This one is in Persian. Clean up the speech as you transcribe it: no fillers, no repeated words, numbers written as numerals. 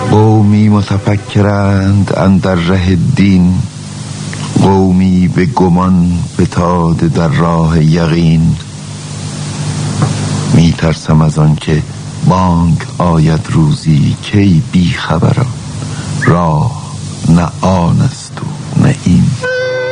قومی متفکرند اندر ره دین، قومی به گمان فتاده در راه یقین. می ترسم از آن که بانگ آید روزی، کی بی خبران راه نه آن است و نه این.